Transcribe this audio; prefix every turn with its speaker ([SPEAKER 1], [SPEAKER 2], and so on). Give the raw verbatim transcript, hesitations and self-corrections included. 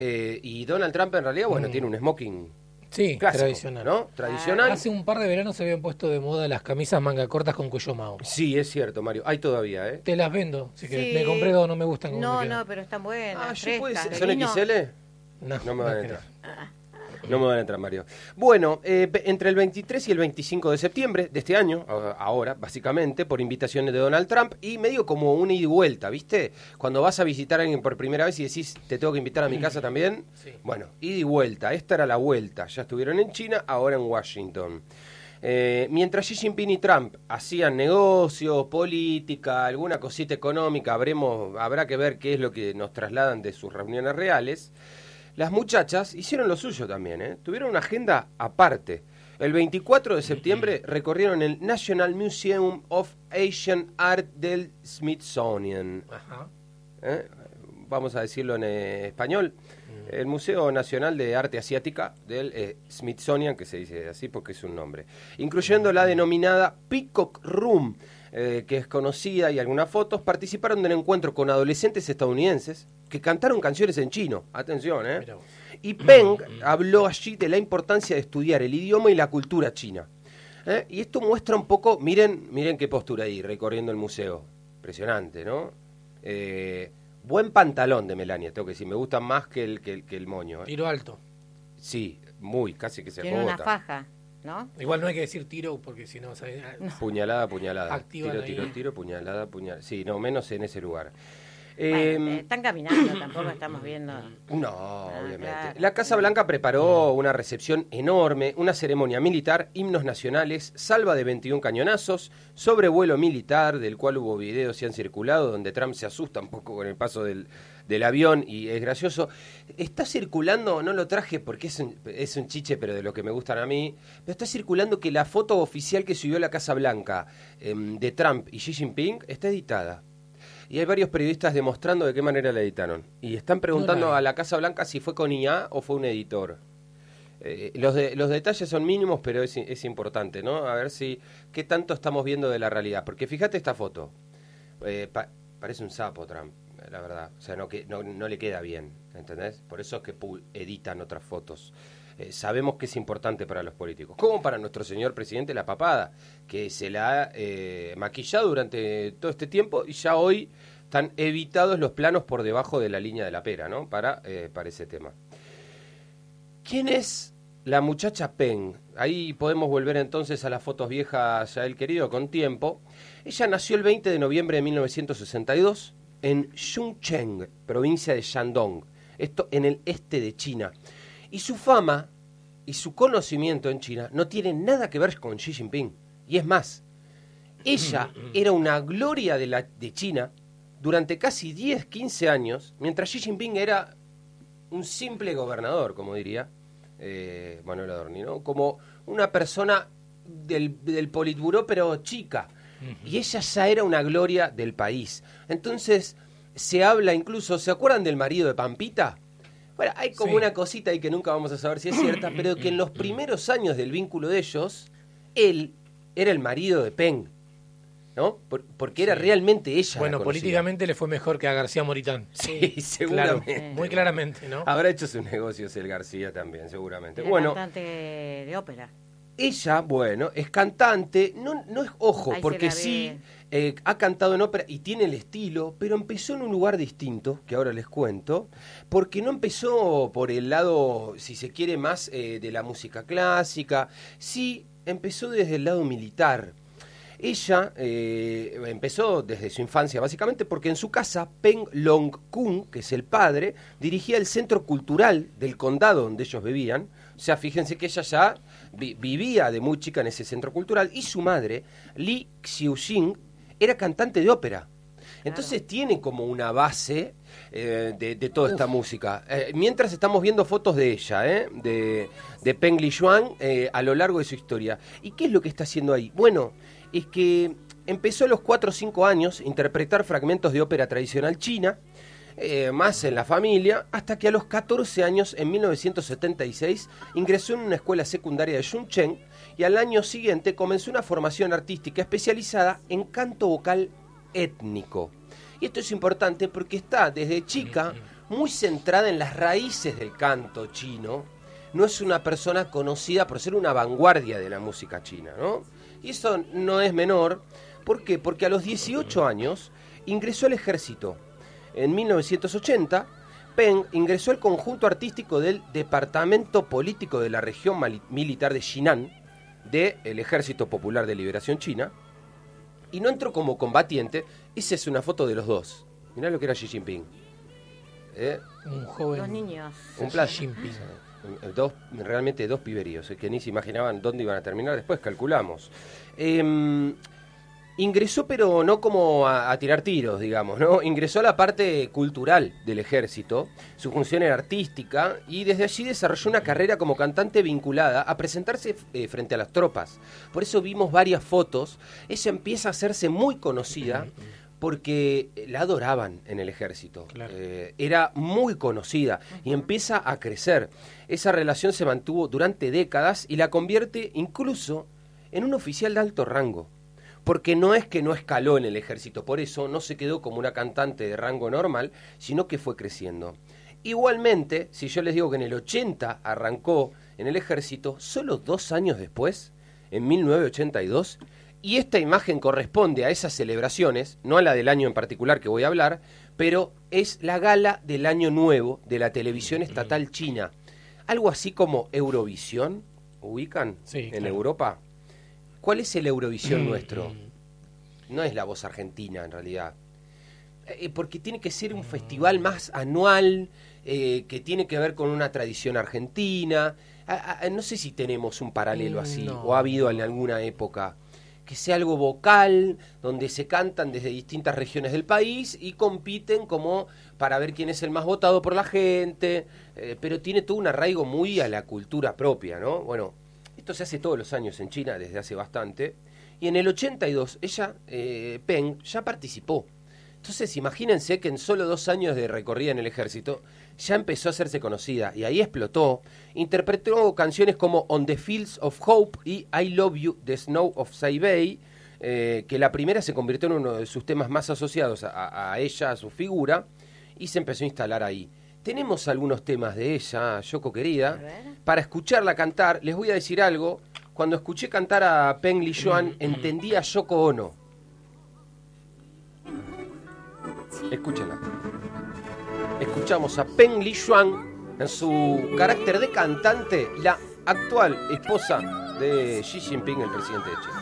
[SPEAKER 1] Eh, y Donald Trump en realidad, bueno, mm. tiene un smoking
[SPEAKER 2] sí,
[SPEAKER 1] clásico,
[SPEAKER 2] tradicional.
[SPEAKER 1] ¿no? Tradicional.
[SPEAKER 2] Hace un par de veranos se habían puesto de moda las camisas manga cortas con cuello mao.
[SPEAKER 1] Sí, es cierto, Mario. Hay todavía, ¿eh?
[SPEAKER 2] Te las vendo. Si
[SPEAKER 3] sí.
[SPEAKER 2] querés. Me compré dos, no me gustan. Como
[SPEAKER 3] no,
[SPEAKER 2] me
[SPEAKER 3] no, pero están buenas.
[SPEAKER 1] Ah,
[SPEAKER 3] frescas,
[SPEAKER 1] puede ser. ¿Son equis ele?
[SPEAKER 2] No,
[SPEAKER 1] no me van a entrar.
[SPEAKER 3] Ah.
[SPEAKER 1] No me van a entrar, Mario. Bueno, eh, entre el veintitrés y el veinticinco de septiembre de este año, ahora, básicamente, por invitaciones de Donald Trump, y medio como una ida y vuelta, ¿viste? Cuando vas a visitar a alguien por primera vez y decís, ¿te tengo que invitar a mi casa también?
[SPEAKER 2] Sí.
[SPEAKER 1] Bueno, ida y vuelta. Esta era la vuelta. Ya estuvieron en China, ahora en Washington. Eh, mientras Xi Jinping y Trump hacían negocios, política, alguna cosita económica, habremos, habrá que ver qué es lo que nos trasladan de sus reuniones reales. Las muchachas hicieron lo suyo también, ¿eh? Tuvieron una agenda aparte. El veinticuatro de septiembre recorrieron el National Museum of Asian Art del Smithsonian.
[SPEAKER 2] Ajá.
[SPEAKER 1] ¿Eh? Vamos a decirlo en eh, español. El Museo Nacional de Arte Asiática del eh, Smithsonian, que se dice así porque es un nombre, incluyendo la denominada Peacock Room, eh, que es conocida, y algunas fotos. Participaron del encuentro con adolescentes estadounidenses que cantaron canciones en chino. Atención, ¿eh? Y Peng habló allí de la importancia de estudiar el idioma y la cultura china. ¿Eh? Y esto muestra un poco, miren, miren qué postura ahí, recorriendo el museo. Impresionante, ¿no? Eh, buen pantalón de Melania, tengo que decir, me gusta más que el, que el, que el moño. ¿eh?
[SPEAKER 2] Tiro alto.
[SPEAKER 1] Sí, muy, casi que se
[SPEAKER 3] Tiene
[SPEAKER 1] acogota.
[SPEAKER 3] una faja, ¿no?
[SPEAKER 2] Igual no hay que decir tiro porque si no, ¿sabes?
[SPEAKER 3] No.
[SPEAKER 1] Puñalada, puñalada.
[SPEAKER 2] Activan
[SPEAKER 1] Tiro,
[SPEAKER 2] ahí.
[SPEAKER 1] tiro, tiro, puñalada, puñalada. Sí, no, menos en ese lugar.
[SPEAKER 3] Bueno,
[SPEAKER 1] Eh,
[SPEAKER 3] eh, están caminando, tampoco estamos viendo.
[SPEAKER 1] No,
[SPEAKER 3] Ah,
[SPEAKER 1] obviamente.
[SPEAKER 3] claro.
[SPEAKER 1] La Casa Blanca preparó una recepción enorme, una ceremonia militar, himnos nacionales, salva de veintiún cañonazos, sobrevuelo militar, del cual hubo videos y han circulado, donde Trump se asusta un poco con el paso del, del avión, y es gracioso. Está circulando, no lo traje porque es un, es un chiche, pero de lo que me gustan a mí, pero está circulando que la foto oficial que subió la Casa Blanca eh, de Trump y Xi Jinping está editada. Y hay varios periodistas demostrando de qué manera la editaron. Y están preguntando
[SPEAKER 2] no la
[SPEAKER 1] a la Casa Blanca si fue con I A o fue un editor. Eh, los, de, los detalles son mínimos, pero es, es importante, ¿no? A ver si qué tanto estamos viendo de la realidad. Porque fíjate esta foto. Eh, pa, parece un sapo, Trump, la verdad. O sea, no, que, no, no le queda bien, ¿entendés? Por eso es que editan otras fotos. Eh, sabemos que es importante para los políticos, como para nuestro señor presidente la papada, que se la ha eh, maquillado durante todo este tiempo, y ya hoy están evitados los planos por debajo de la línea de la pera, ¿no? Para, eh, para ese tema. ¿Quién es la muchacha Peng? Ahí podemos volver entonces a las fotos viejas, ya el querido, con tiempo. Ella nació el veinte de noviembre de mil novecientos sesenta y dos en Chongqing, provincia de Shandong, esto en el este de China. Y su fama y su conocimiento en China no tiene nada que ver con Xi Jinping. Y es más, ella era una gloria de, la, de China durante casi diez, quince años, mientras Xi Jinping era un simple gobernador, como diría eh, Manuel Adorni, ¿no? Como una persona del, del Politburó, pero chica. Y ella ya era una gloria del país. Entonces, se habla incluso, ¿se acuerdan del marido de Pampita? Bueno, hay como sí. una cosita ahí que nunca vamos a saber si es cierta, pero que en los primeros años del vínculo de ellos, él era el marido de Peng, ¿no? Por, porque era sí. realmente ella.
[SPEAKER 2] Bueno, políticamente le fue mejor que a García Moritán.
[SPEAKER 1] Sí, seguramente.
[SPEAKER 2] Claro, muy claramente, ¿no?
[SPEAKER 1] Habrá hecho sus negocios el García también, seguramente.
[SPEAKER 3] Era
[SPEAKER 1] bueno,
[SPEAKER 3] cantante de ópera.
[SPEAKER 1] Ella, bueno, es cantante, no, no es ojo,
[SPEAKER 3] Ahí
[SPEAKER 1] porque sí eh, ha cantado en ópera y tiene el estilo, pero empezó en un lugar distinto, que ahora les cuento, porque no empezó por el lado, si se quiere, más eh, de la música clásica, sí empezó desde el lado militar. Ella eh, empezó desde su infancia, básicamente, porque en su casa, Peng Long-kun, que es el padre, dirigía el centro cultural del condado donde ellos vivían. O sea, fíjense que ella ya vi- vivía de muy chica en ese centro cultural, y su madre, Li Xiuxing, era cantante de ópera. Entonces claro. tiene como una base eh, de, de toda Uf. esta música. Eh, mientras estamos viendo fotos de ella, eh, de, de Peng Liyuan, eh, a lo largo de su historia. ¿Y qué es lo que está haciendo ahí? Bueno, es que empezó a los cuatro o cinco años a interpretar fragmentos de ópera tradicional china, eh, más en la familia, hasta que a los catorce años, en mil novecientos setenta y seis, ingresó en una escuela secundaria de Chongqing, y al año siguiente comenzó una formación artística especializada en canto vocal étnico. Y esto es importante porque está desde chica muy centrada en las raíces del canto chino. No es una persona conocida por ser una vanguardia de la música china, ¿no? Y eso no es menor. ¿Por qué? Porque a los dieciocho años ingresó al ejército. En mil novecientos ochenta, Peng ingresó al conjunto artístico del Departamento Político de la Región Militar de Jinan, del Ejército Popular de Liberación China, y no entró como combatiente. Esa es una foto de los dos. Mirá lo que era Xi Jinping. ¿Eh?
[SPEAKER 2] Un joven.
[SPEAKER 3] Los niños.
[SPEAKER 1] Un plan.
[SPEAKER 2] Xi Jinping.
[SPEAKER 1] Dos, realmente dos piberíos, eh, que ni se imaginaban dónde iban a terminar, después calculamos. Eh, ingresó, pero no como a, a tirar tiros, digamos, ¿no? Ingresó a la parte cultural del ejército, su función era artística, y desde allí desarrolló una carrera como cantante vinculada a presentarse eh, frente a las tropas. Por eso vimos varias fotos. Ella empieza a hacerse muy conocida porque la adoraban en el ejército.
[SPEAKER 2] Claro.
[SPEAKER 1] Eh, era muy conocida y empieza a crecer. Esa relación se mantuvo durante décadas y la convierte incluso en un oficial de alto rango. Porque no es que no escaló en el ejército, por eso no se quedó como una cantante de rango normal, sino que fue creciendo. Igualmente, si yo les digo que en el ochenta arrancó en el ejército, solo dos años después, en mil novecientos ochenta y dos, y esta imagen corresponde a esas celebraciones, no a la del año en particular que voy a hablar, pero es la gala del Año Nuevo de la televisión estatal china. Algo así como Eurovisión, ¿ubican?
[SPEAKER 2] Sí,
[SPEAKER 1] en
[SPEAKER 2] claro.
[SPEAKER 1] Europa. ¿Cuál es el Eurovisión nuestro? No es la Voz Argentina, en realidad. Eh, porque tiene que ser un festival más anual, eh, que tiene que ver con una tradición argentina. A, a, no sé si tenemos un paralelo así,
[SPEAKER 2] No.
[SPEAKER 1] o ha habido en alguna época. Que sea algo vocal, donde se cantan desde distintas regiones del país y compiten como para ver quién es el más votado por la gente, eh, pero tiene todo un arraigo muy a la cultura propia, ¿no? Bueno, esto se hace todos los años en China, desde hace bastante, y en el ochenta y dos ella, eh, Peng, ya participó. Entonces imagínense que en solo dos años de recorrida en el ejército ya empezó a hacerse conocida y ahí explotó. Interpretó canciones como On the Fields of Hope y I Love You, The Snow of Saibei, eh, que la primera se convirtió en uno de sus temas más asociados a, a ella, a su figura, y se empezó a instalar ahí. Tenemos algunos temas de ella, Yoko querida, para escucharla cantar. Les voy a decir algo, cuando escuché cantar a Peng Liyuan entendí a Yoko Ono. Escúchenla. Escuchamos a Peng Liyuan en su carácter de cantante, la actual esposa de Xi Jinping, el presidente de China.